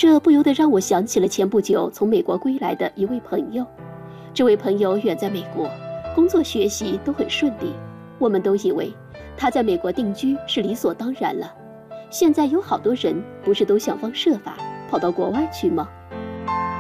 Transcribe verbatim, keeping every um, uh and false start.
这不由得让我想起了前不久从美国归来的一位朋友。这位朋友远在美国，工作学习都很顺利，我们都以为他在美国定居是理所当然了。现在有好多人不是都想方设法跑到国外去吗？